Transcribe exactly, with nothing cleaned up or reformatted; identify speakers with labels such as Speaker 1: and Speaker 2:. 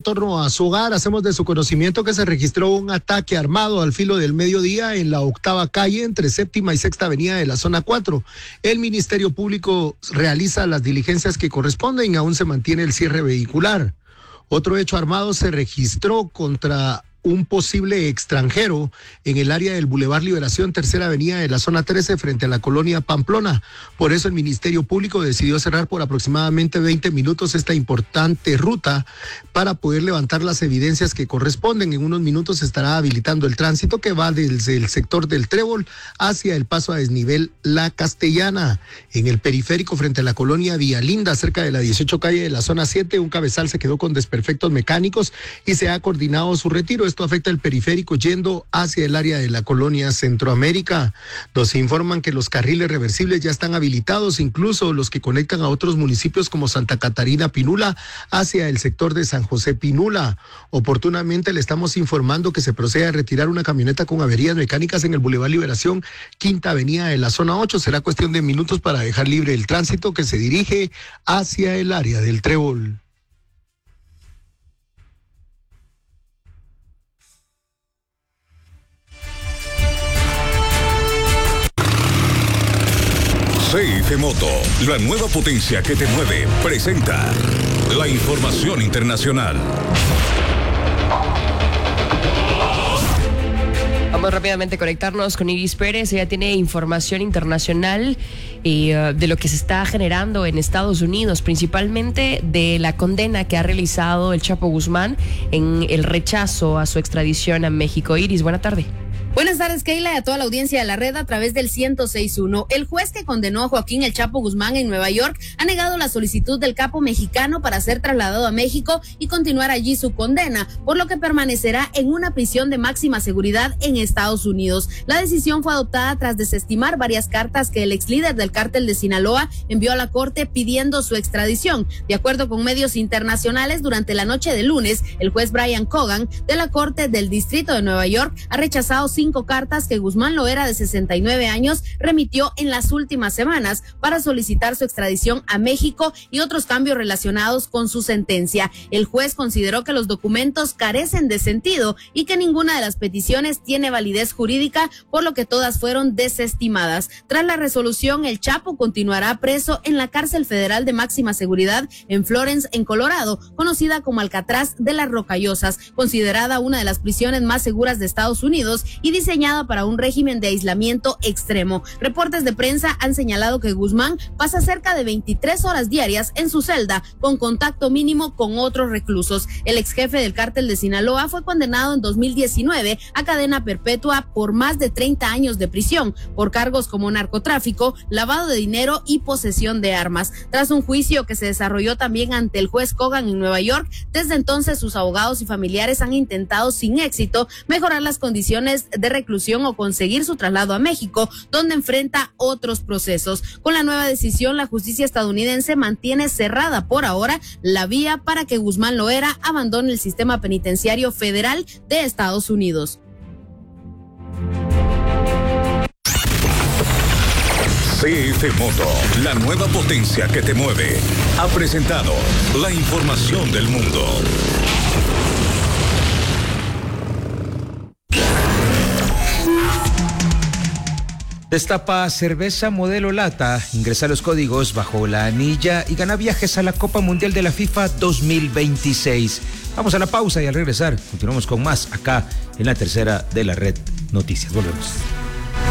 Speaker 1: retorno a su hogar, hacemos de su conocimiento que se registró un ataque armado al filo del mediodía en la octava calle entre séptima y sexta avenida de la zona cuatro. El Ministerio Público realiza las diligencias que corresponden y aún se mantiene el cierre vehicular. Otro hecho armado se registró contra un posible extranjero en el área del Boulevard Liberación, tercera avenida de la zona trece, frente a la colonia Pamplona. Por eso el Ministerio Público decidió cerrar por aproximadamente veinte minutos esta importante ruta para poder levantar las evidencias que corresponden. En unos minutos se estará habilitando el tránsito que va desde el sector del Trébol hacia el paso a desnivel La Castellana. En el periférico, frente a la colonia Villalinda, cerca de la dieciocho calle de la zona siete, un cabezal se quedó con desperfectos mecánicos y se ha coordinado su retiro. Esto afecta el periférico yendo hacia el área de la colonia Centroamérica. Nos informan que los carriles reversibles ya están habilitados, incluso los que conectan a otros municipios como Santa Catarina Pinula hacia el sector de San José Pinula. Oportunamente le estamos informando que se procede a retirar una camioneta con averías mecánicas en el Boulevard Liberación, quinta avenida de la zona ocho. Será cuestión de minutos para dejar libre el tránsito que se dirige hacia el área del Trébol.
Speaker 2: C F Moto, la nueva potencia que te mueve, presenta la información internacional.
Speaker 3: Vamos rápidamente a conectarnos con Iris Pérez. Ella tiene información internacional y, uh, de lo que se está generando en Estados Unidos, principalmente de la condena que ha realizado el Chapo Guzmán en el rechazo a su extradición a México. Iris, buena tarde.
Speaker 4: Buenas tardes, Keila, y a toda la audiencia de la red a través del ciento seis punto uno. El juez que condenó a Joaquín El Chapo Guzmán en Nueva York ha negado la solicitud del capo mexicano para ser trasladado a México y continuar allí su condena, por lo que permanecerá en una prisión de máxima seguridad en Estados Unidos. La decisión fue adoptada tras desestimar varias cartas que el ex líder del cártel de Sinaloa envió a la corte pidiendo su extradición. De acuerdo con medios internacionales, durante la noche de lunes, el juez Brian Cogan de la Corte del Distrito de Nueva York ha rechazado cinco Cinco cartas que Guzmán Loera, de sesenta y nueve años, remitió en las últimas semanas para solicitar su extradición a México y otros cambios relacionados con su sentencia. El juez consideró que los documentos carecen de sentido y que ninguna de las peticiones tiene validez jurídica, por lo que todas fueron desestimadas. Tras la resolución, el Chapo continuará preso en la cárcel federal de máxima seguridad en Florence, en Colorado, conocida como Alcatraz de las Rocallosas, considerada una de las prisiones más seguras de Estados Unidos y diseñada para un régimen de aislamiento extremo. Reportes de prensa han señalado que Guzmán pasa cerca de veintitrés horas diarias en su celda, con contacto mínimo con otros reclusos. El ex jefe del cártel de Sinaloa fue condenado en dos mil diecinueve a cadena perpetua por más de treinta años de prisión, por cargos como narcotráfico, lavado de dinero y posesión de armas. Tras un juicio que se desarrolló también ante el juez Cogan en Nueva York, desde entonces sus abogados y familiares han intentado sin éxito mejorar las condiciones de reclusión o conseguir su traslado a México, donde enfrenta otros procesos. Con la nueva decisión, la justicia estadounidense mantiene cerrada por ahora la vía para que Guzmán Loera abandone el sistema penitenciario federal de Estados Unidos.
Speaker 2: C F Moto, la nueva potencia que te mueve, ha presentado la información del mundo.
Speaker 5: Destapa cerveza modelo lata, ingresa los códigos bajo la anilla y gana viajes a la Copa Mundial de la FIFA dos mil veintiséis. Vamos a la pausa y al regresar continuamos con más acá en la tercera de la Red Noticias. Volvemos.